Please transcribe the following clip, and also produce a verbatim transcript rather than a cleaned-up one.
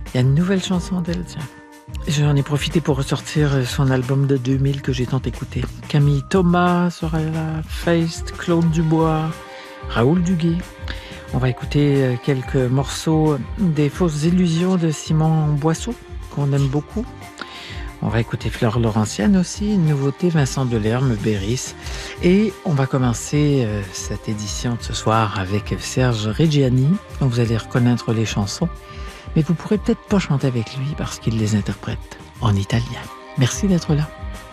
Il y a une nouvelle chanson d'elle, tiens. J'en ai profité pour ressortir son album de deux mille que j'ai tant écouté. Camille Thomas sera là, Feist, Claude Dubois, Raoul Duguay. On va écouter quelques morceaux des Fausses Illusions de Simon Boisseau, qu'on aime beaucoup. On va écouter Fleur Laurentienne aussi, une nouveauté, Vincent Delerme, Béris. Et on va commencer euh, cette édition de ce soir avec Serge Reggiani, dont vous allez reconnaître les chansons. Mais vous pourrez peut-être pas chanter avec lui parce qu'il les interprète en italien. Merci d'être là.